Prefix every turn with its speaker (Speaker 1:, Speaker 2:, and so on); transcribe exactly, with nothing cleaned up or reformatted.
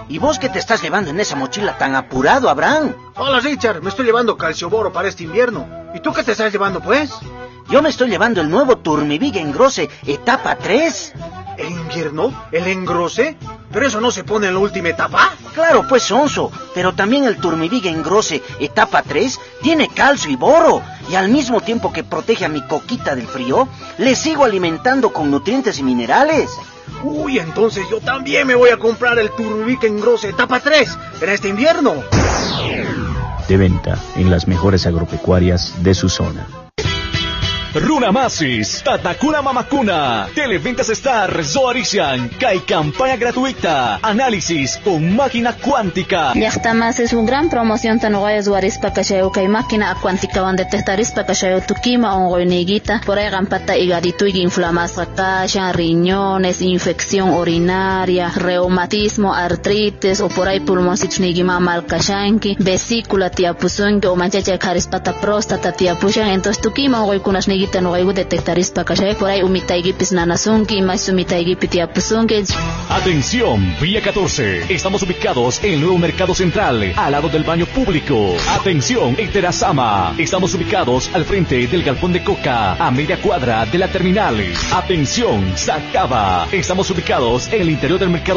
Speaker 1: ¿Y vos qué te estás llevando en esa mochila tan apurado, Abraham?
Speaker 2: Hola, Richard, me estoy llevando calcioboro para este invierno. ¿Y tú qué te estás llevando, pues?
Speaker 1: Yo me estoy llevando el nuevo Turmivig Engrose etapa tres.
Speaker 2: ¿El invierno? ¿El engrose? ¿Pero eso no se pone en la última etapa?
Speaker 1: Claro, pues, sonso, pero también el Turmivig Engrose etapa tres tiene calcio y boro, y al mismo tiempo que protege a mi coquita del frío, le sigo alimentando con nutrientes y minerales.
Speaker 2: Uy, entonces yo también me voy a comprar el Turmivig Engrose etapa tres en este invierno.
Speaker 3: De venta en las mejores agropecuarias de su zona.
Speaker 4: Runamasis, Tatakuna Mamakuna, Televentas Star, Zoarician, Kai campaña gratuita, análisis con máquina cuántica.
Speaker 5: Llaqtamas es una gran promoción tanoya Zoaris Pakashayo Kai máquina cuántica donde testaris Pakashayo Tukima ongoiniguita, por ahí gampata hígado y inflamación, kasha, riñones, infección urinaria, reumatismo, artritis o por ahí pulmoncito nigima malkashanki, vesícula tiapuzunki o manchacha karispata próstata tiapushan, entonces Tukima ongoikunas Gita no hay detectaris para que por ahí umitaigipis nanasunki, más umitaigipitiapusunki.
Speaker 4: Atención, Vía catorce. Estamos ubicados en el nuevo Mercado Central, al lado del baño público. Atención, en Terazama. Estamos ubicados al frente del galpón de Coca, a media cuadra de la terminal. Atención, Sacaba. Estamos ubicados en el interior del mercado